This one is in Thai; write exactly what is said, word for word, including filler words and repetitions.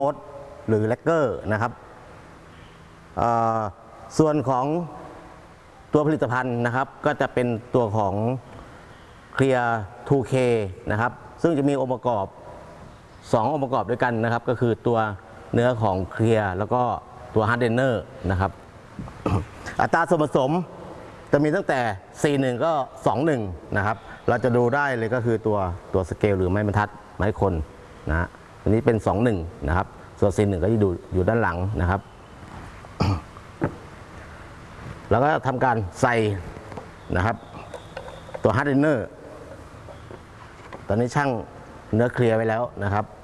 โค้ดหรือแลกเกอร์นะครับส่วนของตัวผลิตภัณฑ์นะครับก็จะเป็นตัวของ Clear ทู เค นะครับซึ่งจะมีองค์ประกอบสององค์ประกอบด้วยกันนะครับก็คือตัวเนื้อของ Clear แล้วก็ตัว Hardener นะครับอัตราส่วนผสมจะมีตั้งแต่ สี่หนึ่ง ก็ สองหนึ่ง นะครับเราจะดูได้เลยก็คือตัวตัวสเกลหรือไม้บรรทัดไม้คนนะฮะอันนี้เป็น สองหนึ่ง นะครับส่วน สี่หนึ่ง ก็จะอยู่อยู่ด้านหลังนะครับแล้วก็ทำการใส่นะครับตัว Hardener ตอนนี้ช่างเนื้อเคลียร์ไว้แล้วนะครับ